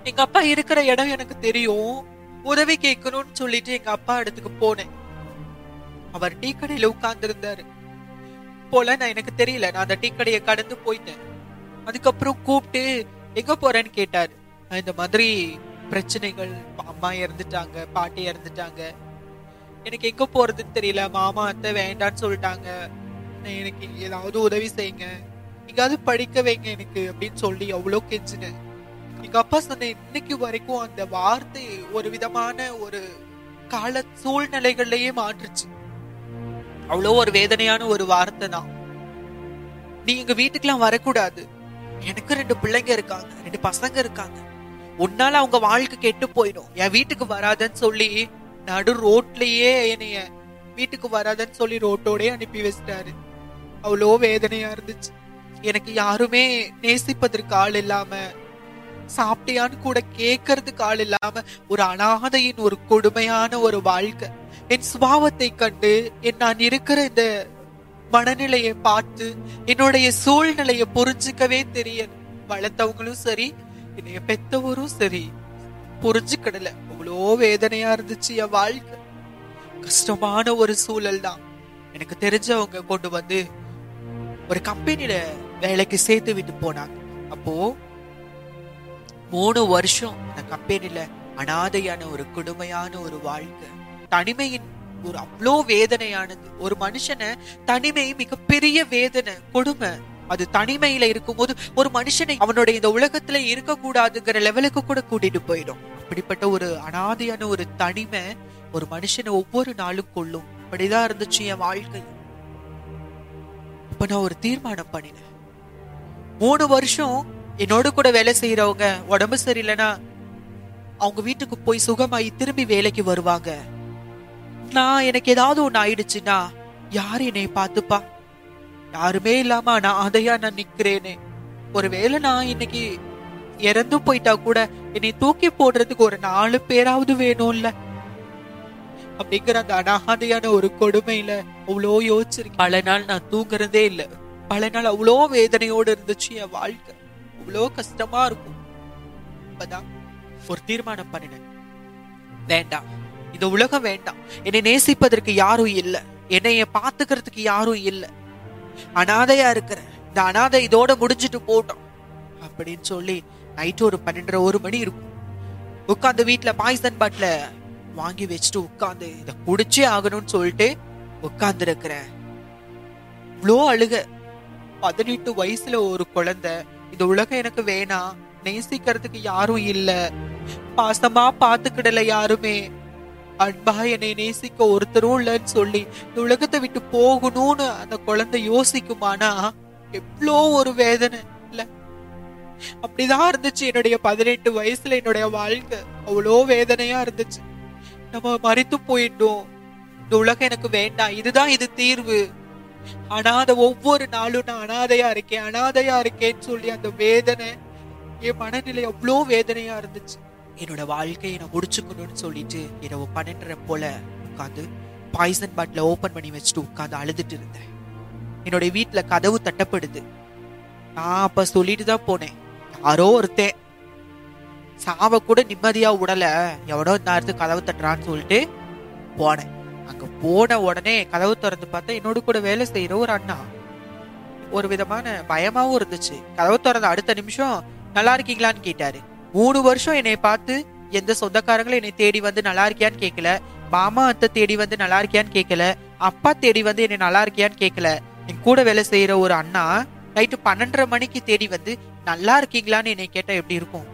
எங்க அப்பா இருக்கிற இடம் எனக்கு தெரியும். உதவி கேட்கணும்னு சொல்லிட்டு எங்க அப்பா இடத்துக்கு போனேன். அவர் டீ கடையில உட்கார்ந்து இருந்தாரு போல. நான் எனக்கு தெரியல, நான் அந்த டீ கடையை கடந்து போயிட்டேன். அதுக்கப்புறம் கூப்பிட்டு எங்க போறேன்னு கேட்டாரு. இந்த மாதிரி பிரச்சனைகள், அம்மா இறந்துட்டாங்க, பாட்டி இறந்துட்டாங்க, எனக்கு எங்க போறதுன்னு தெரியல, மாமா அத்தை வேண்டான்னு சொல்லிட்டாங்க, எனக்கு ஏதாவது உதவி செய்யுங்க, எங்காவது படிக்க வைங்க எனக்கு அப்படின்னு சொல்லி அவ்வளோ கெஞ்சினேன். எங்க அப்பா சொன்ன இன்னைக்கு வரைக்கும் அந்த வார்த்தை ஒரு விதமான ஒரு கால சூழ்நிலைகள்லயே மாற்றுச்சு. அவ்வளோ ஒரு வேதனையான ஒரு வார்த்தை தான். நீ எங்க வீட்டுக்கெல்லாம் வரக்கூடாது, எனக்கு 2 பிள்ளைங்க இருக்காங்க, 2 பசங்க இருக்காங்க, உன்னால அவங்க வாழ்க்கை கெட்டு போயிடும், என் வீட்டுக்கு வராதன்னு சொல்லி நடு ரோட்லயே என்னைய வீட்டுக்கு வராதன்னு சொல்லி ரோட்டோடே அனுப்பி வச்சிட்டாரு. அவ்வளோ வேதனையா இருந்துச்சு. எனக்கு யாருமே நேசிப்பதற்கு ஆள் இல்லாம, சாப்பிட்டியான்னு கூட கேட்கறதுக்கு ஆள் இல்லாம, ஒரு அனாதையின் ஒரு கொடுமையான ஒரு வாழ்க்கை. என் சுபாவத்தை கண்டு நான் இருக்கிற இந்த மனநிலையை பார்த்து என்னுடைய சூழ்நிலையை புரிஞ்சுக்கவே தெரியல. வளர்த்தவங்களும் சரி, என்னைய பெத்தவரும் சரி புரிஞ்சுக்கிடல. அவ்வளோ வேதனையா இருந்துச்சு என் வாழ்க்கை. கஷ்டமான ஒரு சூழல் தான். எனக்கு தெரிஞ்சவங்க கொண்டு வந்து ஒரு கம்பெனியில வேலைக்கு சேர்த்து விட்டு போனாங்க. அப்போ 3 வருஷம் அந்த கம்பெனில அனாதையான ஒரு கொடுமையான ஒரு வாழ்க்கை. தனிமையின் ஒரு அவ்வளோ வேதனையானது. ஒரு மனுஷனை தனிமை மிகப்பெரிய வேதனை, கொடுமை. அது தனிமையில இருக்கும்போது ஒரு மனுஷனை அவனுடைய இந்த உலகத்துல இருக்கக்கூடாதுங்கிற லெவலுக்கு கூட கூட்டிட்டு போயிடும். அப்படிப்பட்ட ஒரு அனாதையான ஒரு தனிமை ஒரு மனுஷனை ஒவ்வொரு நாளும் கொள்ளும். அப்படிதான் இருந்துச்சு என் வாழ்க்கை. இப்ப நான் ஒரு தீர்மானம் பண்ணினேன். 3 வருஷம் என்னோட கூட வேலை செய்யறவங்க உடம்பு சரியில்லைன்னா அவங்க வீட்டுக்கு போய் சுகமாயி திரும்பி வேலைக்கு வருவாங்க. நான் எனக்கு ஏதாவது ஒண்ணு ஆயிடுச்சுன்னா யாரு என்னை பார்த்துப்பா? யாருமே இல்லாம அதையா நான் நிக்கிறேனே. ஒருவேளை நான் இன்னைக்கு இறந்து போயிட்டா கூட என்னை தூக்கி போடுறதுக்கு ஒரு 4 பேராவது வேணும்ல அப்படிங்கிற அந்த அனாதையான ஒரு கொடுமையில அவ்வளோ யோசிச்சிருக்கேன். பல நாள் நான் தூங்குறதே இல்லை. பல நாள் அவ்வளோ வேதனையோடு இருந்துச்சு என் வாழ்க்கை. அவ்வளோ கஷ்டமா இருக்கும். அப்பதான் ஒரு தீர்மானம் பண்ணினேன். வேண்டாம், இந்த உலகம் வேண்டாம், என்னை நேசிப்பதற்கு யாரும் இல்லை, என்னைய பாத்துக்கிறதுக்கு யாரும் இல்லை, அனாதையா இருக்கிறேன், இந்த அனாதை இதோட முடிஞ்சிட்டு போட்டோம் அப்படின்னு சொல்லி நைட்டு ஒரு 12:30 1 மணி இருக்கும். உட்காந்து வீட்டுல பாய்சன் பாட்டில வாங்கி வச்சுட்டு உட்காந்து இதை குடிச்சே ஆகணும்னு சொல்லிட்டு உட்கார்ந்து இருக்கிறேன். இவ்வளோ அழுக. 18 வயசுல ஒரு குழந்தை, இந்த உலகம் எனக்கு வேணாம், நேசிக்கிறதுக்கு யாரும் இல்ல, பாசமா பாத்துக்கிடல யாருமே, அன்பா என்னை நேசிக்க ஒருத்தரும் இல்லைன்னு சொல்லி இந்த உலகத்தை விட்டு போகணும்னு அந்த குழந்தை யோசிக்குமானா எவ்வளோ ஒரு வேதனை இல்ல. அப்படிதான் இருந்துச்சு என்னுடைய 18 வயசுல என்னுடைய வாழ்க்கை. அவ்வளோ வேதனையா இருந்துச்சு. நம்ம மறித்து போயிட்டோம், இந்த உலகம் எனக்கு வேண்டாம், இதுதான் இது தீர்வு, அனாதை, ஒவ்வொரு நாளும் நான் அனாதையா இருக்கேன் அனாதையா இருக்கேன்னு சொல்லி அந்த வேதனை, என் மனநிலை அவ்வளோ வேதனையா இருந்துச்சு. என்னோட வாழ்க்கையை நான் முடிச்சுக்கணும்னு சொல்லிட்டு இரவு 12:30 போல உட்காந்து பாய்சன் பாட்டில ஓபன் பண்ணி வச்சுட்டு உட்காந்து அழுதுட்டு இருந்தேன். என்னுடைய வீட்டுல கதவு தட்டப்படுது. நான் அப்ப சொல்லிட்டு தான் போனேன், யாரோ ஒருத்தன் சாவ கூட நிம்மதியா உடல, எவனோ நேரத்துக்கு கதவு தட்டுறான்னு சொல்லிட்டு போனேன். அங்க போன உடனே கதவு திறந்து பார்த்தா என்னோட கூட வேலை செய்யற ஒரு அண்ணா. ஒரு விதமான பயமாவும் இருந்துச்சு. கதவு திறந்த அடுத்த நிமிஷம் நல்லா இருக்கீங்களான்னு கேட்டாரு. 3 வருஷம் என்னை பார்த்து எந்த சொந்தக்காரங்களும் என்னை தேடி வந்து நல்லா இருக்கியான்னு கேட்கல, மாமா அத்தை தேடி வந்து நல்லா இருக்கியான்னு கேட்கல, அப்பா தேடி வந்து என்னை நல்லா இருக்கியான்னு கேட்கல. என் கூட வேலை செய்யற ஒரு அண்ணா நைட்டு 12:30 மணிக்கு தேடி வந்து நல்லா இருக்கீங்களான்னு என்னை கேட்டா எப்படி இருக்கும்?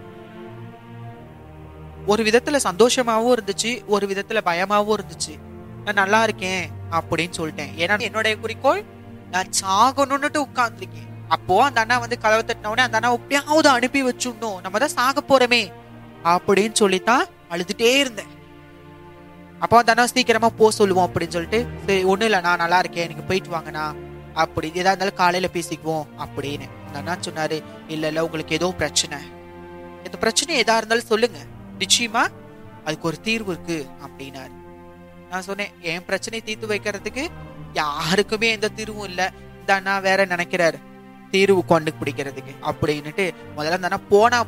ஒரு விதத்துல சந்தோஷமாவும் இருந்துச்சு, ஒரு விதத்துல பயமாவும் இருந்துச்சு. நான் நல்லா இருக்கேன் அப்படின்னு சொல்லிட்டேன். ஏன்னா என்னுடைய குறிக்கோள் நான் சாகணும்னுட்டு உட்கார்ந்துருக்கேன். அப்போ அந்த அண்ணா வந்து கதவை தட்டின உடனே அந்த அண்ணா எப்படியாவது அனுப்பி வச்சுடணும், நம்ம தான் சாக போறோமே அப்படின்னு சொல்லித்தான் அழுதுட்டே இருந்தேன். அப்போ அந்த அண்ணா சீக்கிரமா போ சொல்லுவோம் அப்படின்னு சொல்லிட்டு, சரி ஒண்ணும் இல்லை, நான் நல்லா இருக்கேன், நீங்க போயிட்டு வாங்கண்ணா, அப்படி ஏதா இருந்தாலும் காலையில பேசிக்குவோம் அப்படின்னு. அந்த அண்ணா சொன்னாரு, இல்ல உங்களுக்கு ஏதோ பிரச்சனை, இந்த பிரச்சனை எதா இருந்தாலும் சொல்லுங்க, நிச்சயமா அதுக்கு ஒரு தீர்வு இருக்கு அப்படின்னாரு. நான் சொன்னேன், என் பிரச்சனை தீர்த்து வைக்கிறதுக்கு யாருக்குமே எந்த தீர்வும் இல்ல, இந்த அண்ணா வேற நினைக்கிறாரு தீர்வு கொண்டு பிடிக்கிறதுக்கு அப்படின்னுட்டு. முதல்ல அந்த அண்ணா போனா